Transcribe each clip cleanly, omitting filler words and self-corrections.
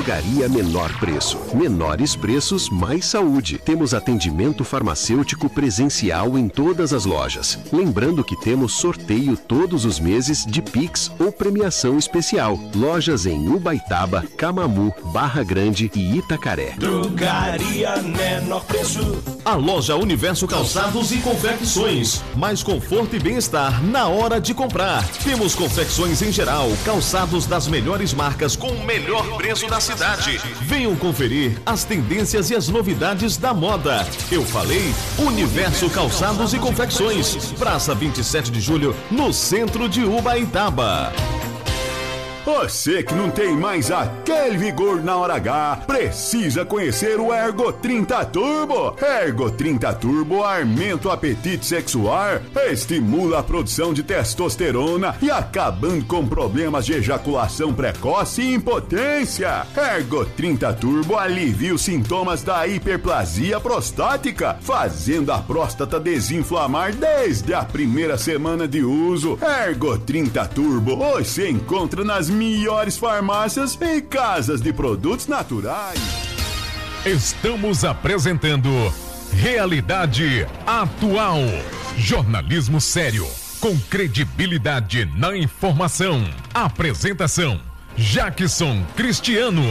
Drogaria Menor Preço. Menores preços, mais saúde. Temos atendimento farmacêutico presencial em todas as lojas. Lembrando que temos sorteio todos os meses de Pix ou premiação especial. Lojas em Ubaitaba, Camamu, Barra Grande e Itacaré. Drogaria Menor Preço. A loja Universo Calçados e Confecções. Mais conforto e bem-estar na hora de comprar. Temos confecções em geral, calçados das melhores marcas com o melhor preço da cidade. Venham conferir as tendências e as novidades da moda. Eu falei Universo Calçados e Confecções. Praça 27 de Julho, no centro de Ubaitaba. Você que não tem mais aquele vigor na hora H, precisa conhecer o Ergo 30 Turbo. Ergo 30 Turbo aumenta o apetite sexual, estimula a produção de testosterona e acabando com problemas de ejaculação precoce e impotência. Ergo 30 Turbo alivia os sintomas da hiperplasia prostática, fazendo a próstata desinflamar desde a primeira semana de uso. Ergo 30 Turbo você encontra nas melhores farmácias e casas de produtos naturais. Estamos apresentando Realidade Atual. Jornalismo sério, com credibilidade na informação. Apresentação: Jackson Cristiano.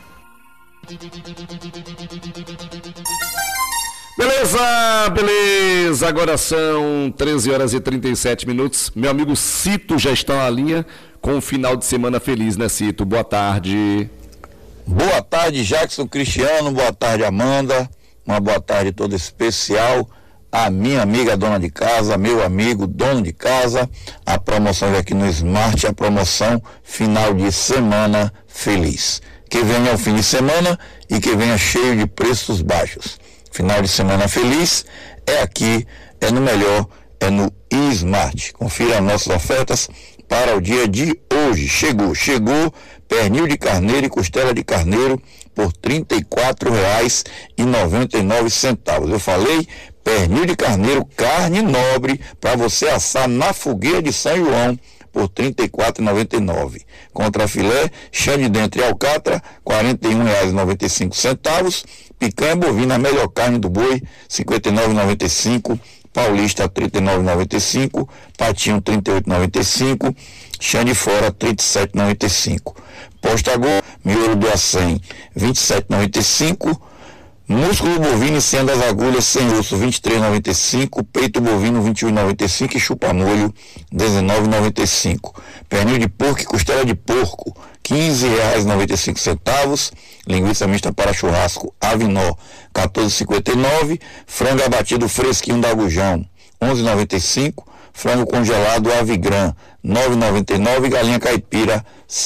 Beleza. Agora são 13 horas e 37 minutos. Meu amigo Cito já está na linha com um final de semana feliz, né, Cito? Boa tarde. Boa tarde, Jackson Cristiano. Boa tarde, Amanda. Uma boa tarde toda especial a minha amiga dona de casa, meu amigo dono de casa. A promoção aqui no Smart, a promoção final de semana feliz. Que venha o fim de semana e que venha cheio de preços baixos. Final de semana feliz é aqui, é no melhor, é no Smart. Confira as nossas ofertas para o dia de hoje. Chegou pernil de carneiro e costela de carneiro por R$ 34,99. Eu falei pernil de carneiro, carne nobre, para você assar na fogueira de São João por R$ 34,99. Contra filé, chã de dentro e alcatra, R$ 41,95. Picanha bovina, a melhor carne do boi, R$ 59,95. Paulista, R$ 39,95. Patinho, R$ 38,95. Chã de fora, R$ 37,95. Posta Gol, miolo do acém, R$ 27,95. Músculo bovino e senha das agulhas sem osso, R$ 23,95. Peito bovino, R$ 21,95. E chupa-molho, R$ 19,95. Pernil de porco e costela de porco, R$ 15,95. Linguiça mista para churrasco, Avinó, R$ 14,59. Frango abatido fresquinho da Agujão, R$ 11,95. Frango congelado Avigran, R$ 9,99. Galinha caipira, R$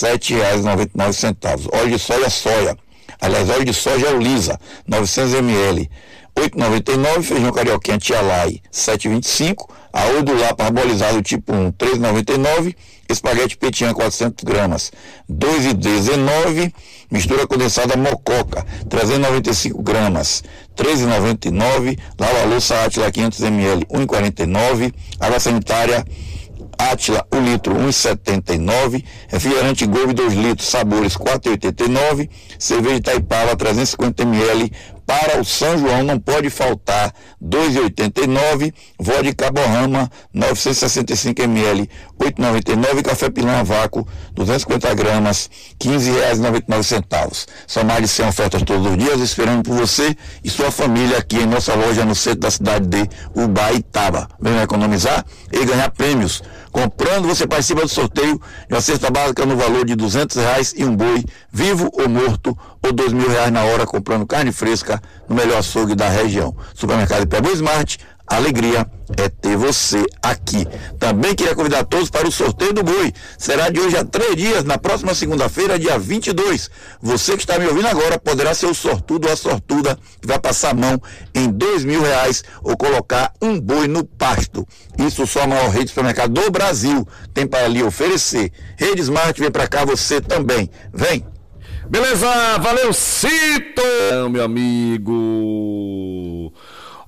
7,99. Óleo de soja. Aliás, óleo de soja é o Lisa, 900 ml, R$ 8,99. Feijão carioquinha Tialai, R$ 7,25. Arroz do lá parbolizado tipo 1, R$ 3,99. Espaguete petinha 400 gramas, R$ 2,19. Mistura condensada Mococa, 395 gramas, R$ 13,99. Lava-louça Átila 500 ml, R$ 1,49. Água sanitária Átila, o litro, R$ 1,79. Refrigerante Golve 2 litros, sabores, R$ 4,89. Cerveja Itaipava, 350 ml. Para o São João não pode faltar, R$ 2,89. Vodka Borrama, 965 ml, R$ 8,99. Café Pilão a vácuo, 250 gramas, R$ 15,99. São mais de 100 ofertas todos os dias, esperando por você e sua família aqui em nossa loja no centro da cidade de Ubaitaba. Venha economizar e ganhar prêmios. Comprando, você participa do sorteio de uma cesta básica no valor de R$ 200 e um boi, vivo ou morto, ou R$ 2.000 na hora, comprando carne fresca no melhor açougue da região. Supermercado Pebo Smart, a alegria é ter você aqui. Também queria convidar todos para o sorteio do boi. Será de hoje a 3 dias, na próxima segunda-feira, dia 22. Você que está me ouvindo agora poderá ser o sortudo ou a sortuda que vai passar a mão em R$ 2.000 ou colocar um boi no pasto. Isso só a maior rede de supermercado do Brasil tem para lhe oferecer. Rede Smart, vem para cá você também. Vem! Beleza, valeu, Cito! Meu amigo.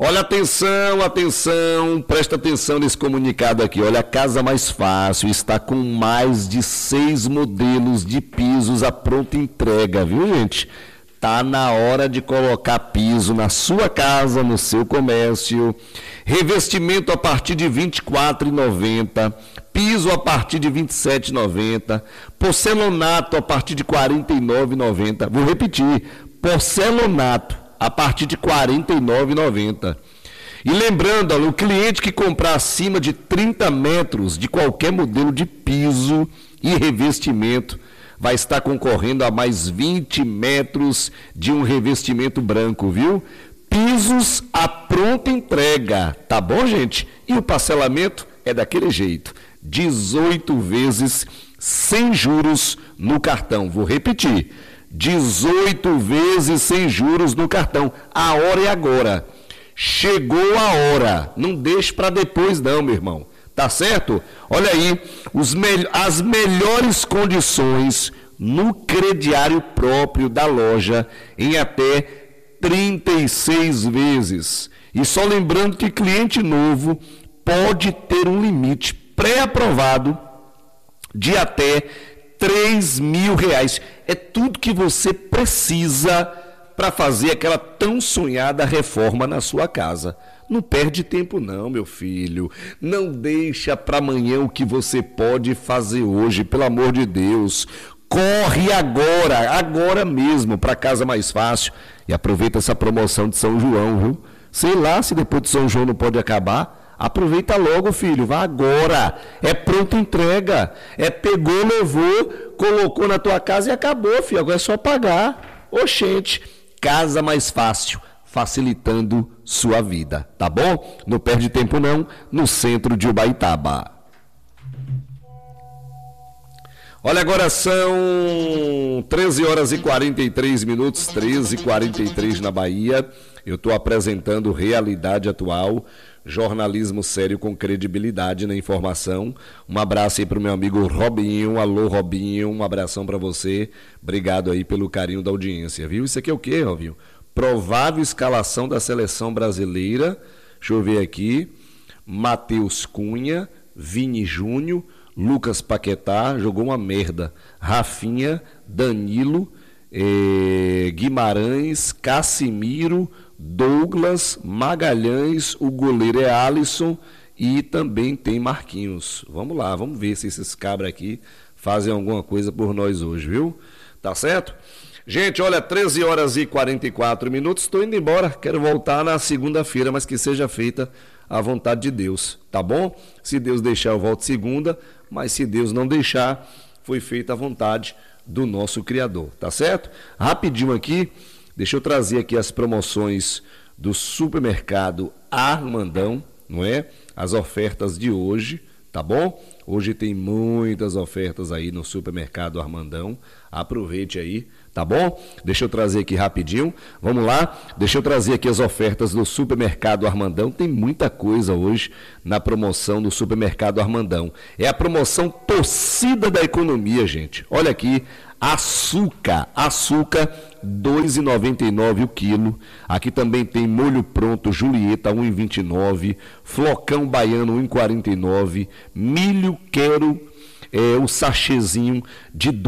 Olha, atenção, presta atenção nesse comunicado aqui. Olha, a Casa Mais Fácil está com mais de 6 modelos de pisos à pronta entrega, viu, gente? Tá na hora de colocar piso na sua casa, no seu comércio. Revestimento a partir de R$ 24,90. Piso a partir de R$ 27,90. Porcelanato a partir de R$ 49,90. Vou repetir, porcelanato a partir de R$ 49,90. E lembrando, olha, o cliente que comprar acima de 30 metros de qualquer modelo de piso e revestimento vai estar concorrendo a mais 20 metros de um revestimento branco, viu? Pisos à pronta entrega, tá bom, gente? E o parcelamento é daquele jeito, 18 vezes sem juros no cartão. Vou repetir, 18 vezes sem juros no cartão. A hora é agora. Chegou a hora. Não deixe para depois não, meu irmão. Tá certo? Olha aí, as melhores condições no crediário próprio da loja em até 36 vezes. E só lembrando que cliente novo pode ter um limite pré-aprovado de até R$3.000. É tudo que você precisa para fazer aquela tão sonhada reforma na sua casa. Não perde tempo não, meu filho. Não deixa para amanhã o que você pode fazer hoje, pelo amor de Deus. Corre agora mesmo, para Casa Mais Fácil. E aproveita essa promoção de São João, viu? Sei lá se depois de São João não pode acabar. Aproveita logo, filho, vá agora. É pronta entrega. É pegou, levou, colocou na tua casa e acabou, filho. Agora é só pagar. Oxente, Casa Mais Fácil, facilitando sua vida, tá bom? Não perde tempo não, no centro de Ubaitaba. Olha, agora são 13 horas e 43 minutos, 13h43 na Bahia. Eu estou apresentando Realidade Atual, jornalismo sério com credibilidade na informação. Um abraço aí para o meu amigo Robinho. Alô, Robinho, um abração para você. Obrigado aí pelo carinho da audiência, viu? Isso aqui é o quê, Robinho? Provável escalação da seleção brasileira. Deixa eu ver aqui. Matheus Cunha, Vini Júnior, Lucas Paquetá, jogou uma merda. Rafinha, Danilo, Guimarães, Cassimiro, Douglas, Magalhães, o goleiro é Alisson e também tem Marquinhos. Vamos lá, vamos ver se esses cabras aqui fazem alguma coisa por nós hoje, viu? Tá certo? Gente, olha, 13 horas e 44 minutos, estou indo embora, quero voltar na segunda-feira, mas que seja feita a vontade de Deus, tá bom? Se Deus deixar, eu volto segunda, mas se Deus não deixar, foi feita a vontade do nosso Criador, tá certo? Rapidinho aqui, deixa eu trazer aqui as promoções do supermercado Armandão, não é? As ofertas de hoje, tá bom? Hoje tem muitas ofertas aí no supermercado Armandão, aproveite aí, tá bom? Deixa eu trazer aqui rapidinho, vamos lá, deixa eu trazer aqui as ofertas do supermercado Armandão, tem muita coisa hoje na promoção do supermercado Armandão, é a promoção Torcida da Economia, gente, olha aqui, açúcar, R$ 2,99 o quilo, aqui também tem molho pronto Julieta, R$ 1,29, flocão baiano R$ 1,49, milho quero, o sachêzinho de R$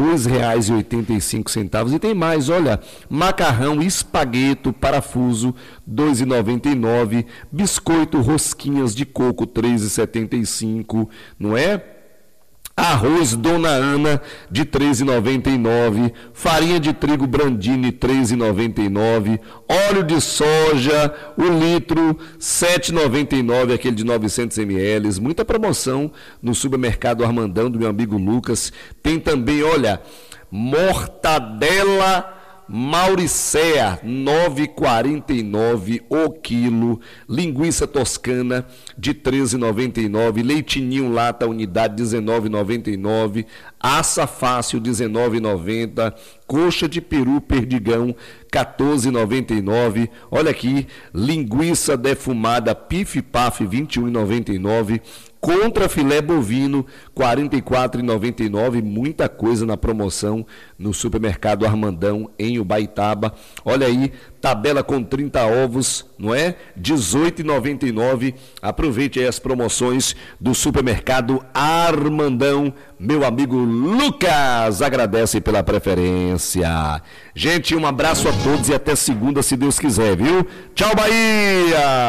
2,85 e tem mais, olha, macarrão espagueto parafuso R$ 2,99, biscoito rosquinhas de coco R$ 3,75, não é? Arroz Dona Ana de R$ 13,99, farinha de trigo Brandini R$ 3,99, óleo de soja, o litro R$ 7,99, aquele de 900 ml, muita promoção no supermercado Armandão do meu amigo Lucas. Tem também, olha, mortadela Mauricéa, R$ 9,49 o quilo, linguiça toscana de R$ 13,99, leitinho lata unidade R$ 19,99, assa fácil R$ 19,90, coxa de peru perdigão R$ 14,99, olha aqui, linguiça defumada Pif Paf R$ 21,99, contra filé bovino, R$ 44,99, muita coisa na promoção no supermercado Armandão, em Ubaitaba. Olha aí, tabela com 30 ovos, não é? R$ 18,99. Aproveite aí as promoções do supermercado Armandão. Meu amigo Lucas agradece pela preferência. Gente, um abraço a todos e até segunda, se Deus quiser, viu? Tchau, Bahia!